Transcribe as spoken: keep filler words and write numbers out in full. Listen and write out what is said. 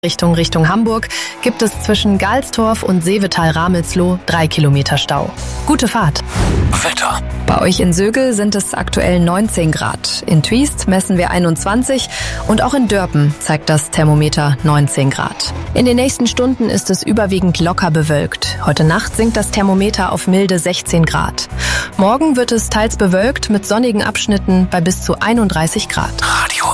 Richtung Richtung Hamburg gibt es zwischen Galstorf und Seevetal-Ramelsloh drei Kilometer Stau. Gute Fahrt. Wetter. Bei euch in Sögel sind es aktuell neunzehn Grad. In Twiest messen wir einundzwanzig und auch in Dörpen zeigt das Thermometer neunzehn Grad. In den nächsten Stunden ist es überwiegend locker bewölkt. Heute Nacht sinkt das Thermometer auf milde sechzehn Grad. Morgen wird es teils bewölkt mit sonnigen Abschnitten bei bis zu einunddreißig Grad. Radio